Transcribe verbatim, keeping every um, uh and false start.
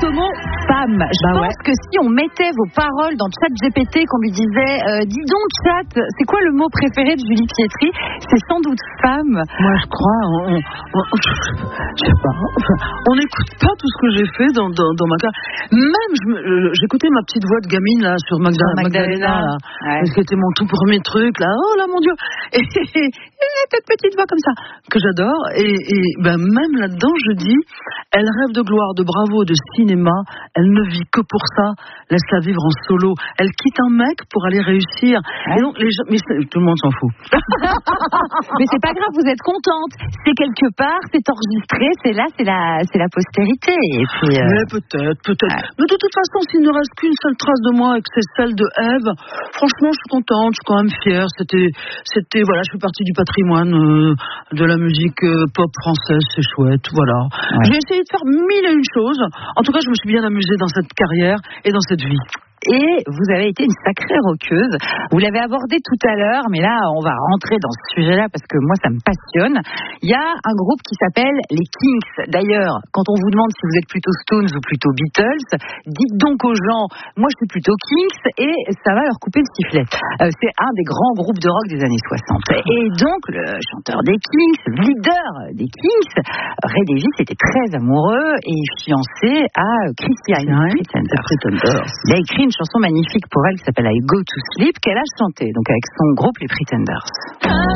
le mot femme. Je bah pense ouais. que si on mettait vos paroles dans ChatGPT, qu'on lui disait euh, dis donc Chat, c'est quoi le mot préféré de Julie Pietri, c'est sans doute femme. Moi je crois, on, on, on, je sais pas, enfin, on n'écoute pas tout ce que j'ai fait dans, dans, dans ma carrière. Même je me, euh, j'écoutais ma petite voix de gamine là sur Magda, Magdalena, Magdalena là, ouais. c'était mon tout premier truc là. Oh là mon Dieu, et, et, et cette petite voix comme ça que j'adore. Et, et ben même là-dedans je dis, elle rêve de gloire, de bravo, de cinéma. Elle ne vit que pour ça. Laisse-la vivre en solo. Elle quitte un mec pour aller réussir. Ouais. Et donc les gens, mais tout le monde s'en fout. Mais c'est pas grave, vous êtes contente. C'est quelque part, c'est enregistré, c'est là, c'est la, c'est la postérité. Et puis. Euh... Mais peut-être, peut-être. Ouais. Mais de toute façon, s'il ne reste qu'une seule trace de moi et que c'est celle de Ève, franchement, je suis contente, je suis quand même fière. C'était, c'était, voilà, je fais partie du patrimoine euh, de la musique euh, pop française, c'est chouette, voilà. Ouais. J'ai essayé de faire mille et une choses. En tout cas, je me suis bien amusée dans cette carrière et dans cette vie. Et vous avez été une sacrée rockeuse. Vous l'avez abordé tout à l'heure, mais là, on va rentrer dans ce sujet-là parce que moi, ça me passionne. Il y a un groupe qui s'appelle les Kinks. D'ailleurs, quand on vous demande si vous êtes plutôt Stones ou plutôt Beatles, dites donc aux gens, moi, je suis plutôt Kinks et ça va leur couper le sifflet. Euh, c'est un des grands groupes de rock des années soixante. Et donc, le chanteur des Kinks, le leader des Kinks, Ray Davies, était très amoureux et fiancé à Christiane Pretenders. Il a écrit une chanson magnifique pour elle qui s'appelle I Go to Sleep qu'elle a chantée donc avec son groupe les Pretenders.